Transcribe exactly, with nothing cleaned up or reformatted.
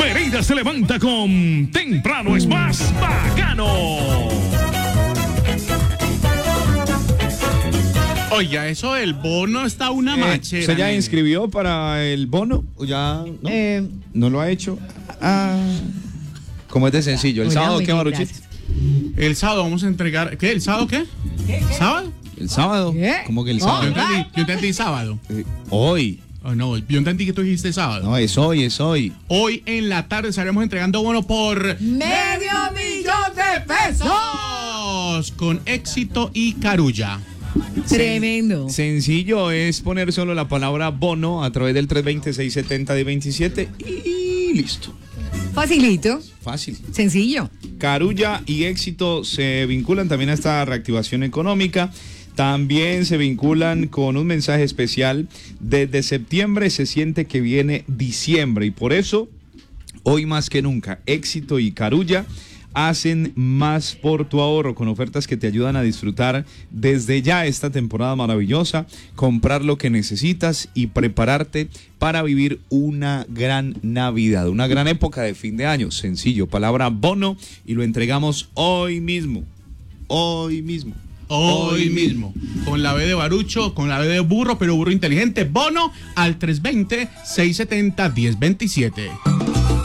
Pereira se levanta con Temprano es más bacano. Oiga, eso del bono está una Eh, machera. ¿Usted ya nene. inscribió para el bono? ¿O ya no? Eh, ¿No lo ha hecho? Ah, ¿cómo es de sencillo? ¿El Hola, sábado muy qué, bien, Baruchito? gracias. El sábado vamos a entregar. ¿Qué? ¿El sábado qué? ¿Sábado? ¿El sábado? ¿Qué? ¿Cómo que el No. Yo sábado? entendí, yo entendí sábado. Eh, hoy. Oh, no, yo entendí que tú dijiste sábado. No, es hoy, es hoy. Hoy en la tarde estaremos entregando bono por ¡Medio millón de pesos con Éxito y Carulla. Tremendo. Sencillo es poner solo la palabra bono a través del tres dos cero, seis siete cero, diez veintisiete y listo. Facilito. Fácil. Sencillo. Carulla y Éxito se vinculan también a esta reactivación económica. También se vinculan con un mensaje especial. Desde septiembre se siente que viene diciembre y por eso, hoy más que nunca, Éxito y Carulla hacen más por tu ahorro con ofertas que te ayudan a disfrutar desde ya esta temporada maravillosa, comprar lo que necesitas y prepararte para vivir una gran Navidad, una gran época de fin de año. Sencillo, palabra bono y lo entregamos hoy mismo, hoy mismo. Hoy mismo, con la B de Barucho, con la B de burro, pero burro inteligente, bono al tres dos cero, seis siete cero, diez veintisiete.